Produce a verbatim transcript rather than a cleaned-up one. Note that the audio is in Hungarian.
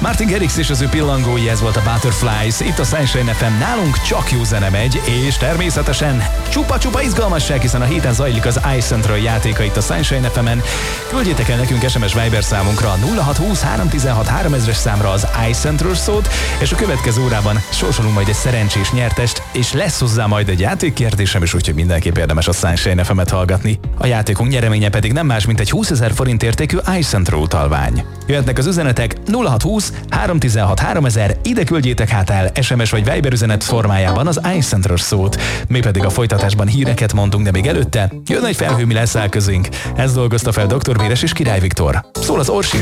Martin Garrix és az ő pillangói, ez volt a Butterflies. Itt a Sunshine ef em, nálunk csak jó zene megy, és természetesen csupa-csupa izgalmasság, hiszen a héten zajlik az iCentral játéka itt a Sunshine ef emen. Küldjétek el nekünk es em es Viber számunkra a nulla hat húsz három tizenhat háromezres számra az iCentral szót, és a következő órában sorsolunk majd egy szerencsés nyertest, és lesz hozzá majd egy játékkérdésem is, úgyhogy mindenképp érdemes a Sunshine ef emet hallgatni. A játékunk nyereménye pedig nem más, mint egy húszezer forint értékű iCentral utalvány. Jöhetnek az üzenetek nulla hat húsz három tizenhat háromezer, ide küldjétek hát el es em es vagy Viber üzenet formájában az iCentral szót. Mi pedig a folytatásban híreket mondunk, de még előtte jön egy felhő, mi lesz el közünk. Ez dolgozta fel doktor Véres és Király Viktor. Szól az Orsi